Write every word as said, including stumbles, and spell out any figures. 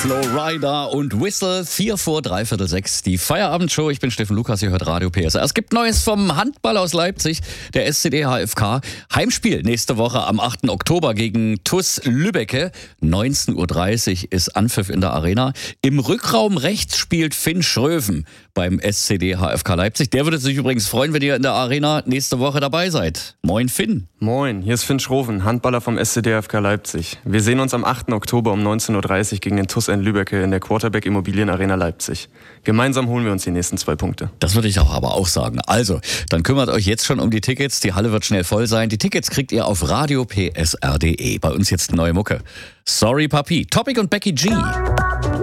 Flowrider und Whistle, vier vor dreiviertel sechs. Die Feierabendshow. Ich bin Steffen Lukas, ihr hört Radio P S R. Es gibt Neues vom Handball aus Leipzig. Der S C D H F K. Heimspiel nächste Woche am achten Oktober gegen T U S Lübbecke. neunzehn Uhr dreißig ist Anpfiff in der Arena. Im Rückraum rechts spielt Finn Schröven beim S C D H F K Leipzig. Der würde sich übrigens freuen, wenn ihr in der Arena nächste Woche dabei seid. Moin Finn. Moin, hier ist Finn Schröven, Handballer vom S C D H F K Leipzig. Wir sehen uns am achten Oktober um neunzehn Uhr dreißig gegen den T U S Lübbecke in der Quarterback Immobilien Arena Leipzig. Gemeinsam holen wir uns die nächsten zwei Punkte. Das würde ich auch aber auch sagen. Also, dann kümmert euch jetzt schon um die Tickets. Die Halle wird schnell voll sein. Die Tickets kriegt ihr auf radio p s r punkt d e. Bei uns jetzt neue Mucke. Sorry Papi, Topic und Becky G.